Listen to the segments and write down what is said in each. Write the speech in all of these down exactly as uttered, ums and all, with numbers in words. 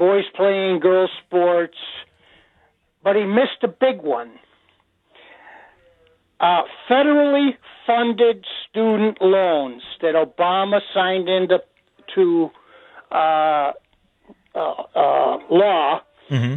boys playing girls sports, but he missed a big one. Uh, federally funded student loans that Obama signed into to uh, uh, uh, law, mm-hmm.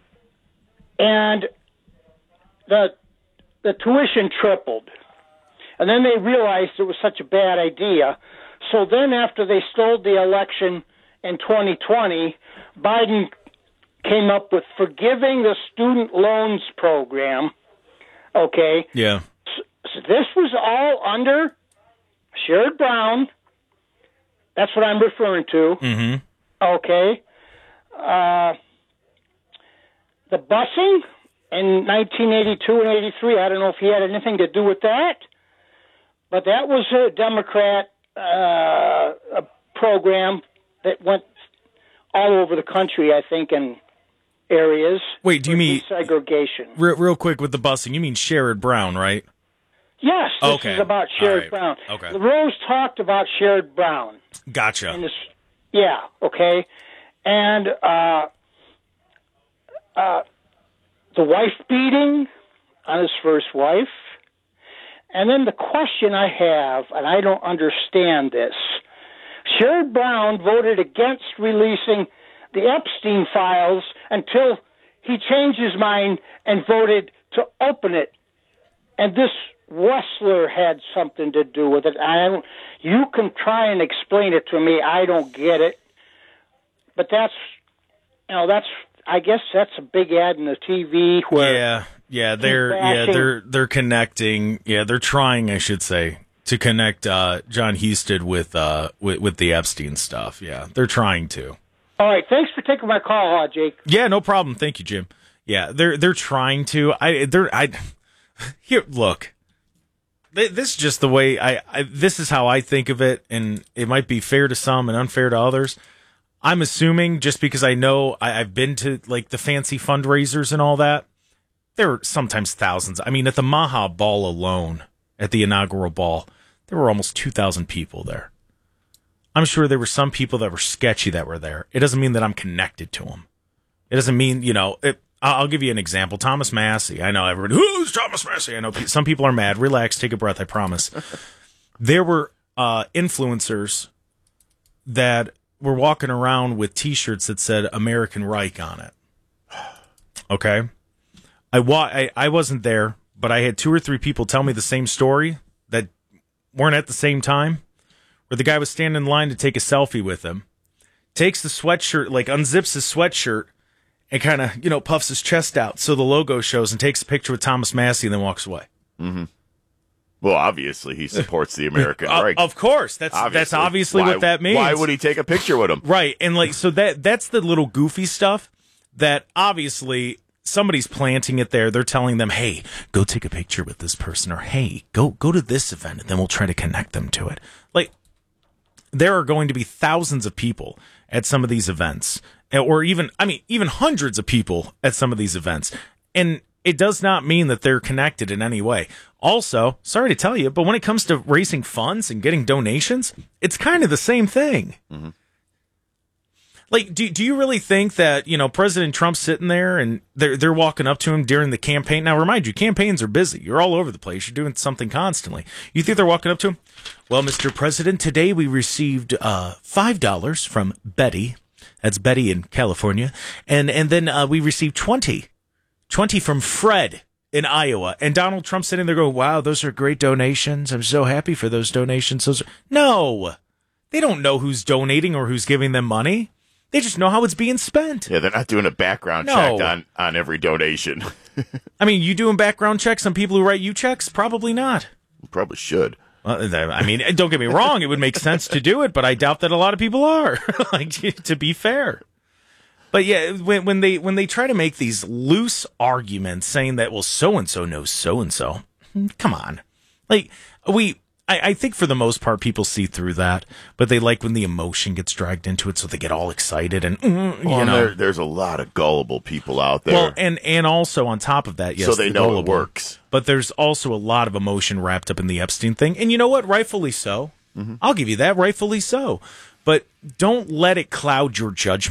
and the the tuition tripled. And then they realized it was such a bad idea. So then after they stole the election in twenty twenty, Biden came up with forgiving the student loans program. Okay. Yeah. So, so this was all under Sherrod Brown. That's what I'm referring to. Mm-hmm. Okay. Uh, the busing in nineteen eighty-two and eighty-three, I don't know if he had anything to do with that, but that was a Democrat uh, a program that went all over the country, I think, in areas. Wait, do you mean segregation? Real, real quick with the busing, you mean Sherrod Brown, right? Yes, this okay. is about Sherrod right. Brown. Okay. Rose talked about Sherrod Brown. Gotcha. This, yeah, okay. And uh, uh, the wife beating on his first wife. And then the question I have, and I don't understand this, Sherrod Brown voted against releasing the Epstein files until he changed his mind and voted to open it. And this Wessler had something to do with it. I don't, you can try and explain it to me. I don't get it. But that's, you know, that's, I guess that's a big ad in the T V where yeah, yeah, they're yeah, they're they're connecting. Yeah, they're trying, I should say, to connect uh, John Husted with uh with, with the Epstein stuff. Yeah, they're trying to. All right, thanks for taking my call, uh, Jake. Yeah, no problem. Thank you, Jim. Yeah, they're they're trying to. I they're I here. Look, this is just the way I, I. This is how I think of it, and it might be fair to some and unfair to others. I'm assuming just because I know I, I've been to like the fancy fundraisers and all that. There were sometimes thousands. I mean, at the Maha Ball alone, at the inaugural ball, there were almost two thousand people there. I'm sure there were some people that were sketchy that were there. It doesn't mean that I'm connected to them. It doesn't mean, you know, it, I'll give you an example. Thomas Massey. I know everybody, who's Thomas Massey? I know some people are mad. Relax, take a breath, I promise. There were uh, influencers that were walking around with T-shirts that said American Reich on it. Okay? I, wa- I, I wasn't there, but I had two or three people tell me the same story that weren't at the same time, where the guy was standing in line to take a selfie with him, takes the sweatshirt, like unzips his sweatshirt, and kind of, you know, puffs his chest out so the logo shows and takes a picture with Thomas Massey and then walks away. Mm-hmm. Well, obviously he supports the American uh, Reich. Of course, that's obviously. that's obviously why, what that means. Why would he take a picture with him? Right, and like so that that's the little goofy stuff that obviously somebody's planting it there. They're telling them, "Hey, go take a picture with this person," or "Hey, go go to this event, and then we'll try to connect them to it." Like there are going to be thousands of people at some of these events, or even I mean, even hundreds of people at some of these events, and it does not mean that they're connected in any way. Also, sorry to tell you, but when it comes to raising funds and getting donations, it's kind of the same thing. Mm-hmm. Like, do do you really think that, you know, President Trump's sitting there and they're they're walking up to him during the campaign? Now, remind you, campaigns are busy. You're all over the place. You're doing something constantly. You think they're walking up to him? Well, Mister President, today we received uh, five dollars from Betty. That's Betty in California. And, and then uh, we received twenty. twenty from Fred in Iowa. And Donald Trump sitting there going, wow, those are great donations. I'm so happy for those donations. Those are... No, they don't know who's donating or who's giving them money. They just know how it's being spent. Yeah, they're not doing a background no. check on, on every donation. I mean, you doing background checks on people who write you checks? Probably not. You probably should. Well, I mean, don't get me wrong. It would make sense to do it, but I doubt that a lot of people are, like, to be fair. But yeah, when, when they when they try to make these loose arguments saying that, well, so-and-so knows so-and-so, come on. Like, we, I, I think for the most part, people see through that, but they like when the emotion gets dragged into it, so they get all excited and, mm, you well, know. There, there's a lot of gullible people out there. Well, and, and also on top of that, yes, so they the know gullible, it works. But there's also a lot of emotion wrapped up in the Epstein thing. And you know what? Rightfully so. Mm-hmm. I'll give you that. Rightfully so. But don't let it cloud your judgment.